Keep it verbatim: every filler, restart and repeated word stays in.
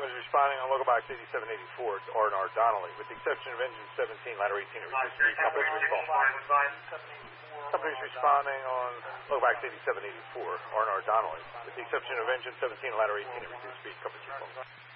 is responding on local box eighty-seven eighty-four to R and R Donnelly, with the exception of engine seventeen, ladder eighteen, at reduced speed. Company's responding. Company's responding on local box eighty-seven eighty-four, R and R Donnelly, with the exception of engine seventeen, ladder eighteen, at reduced speed. Company's responding.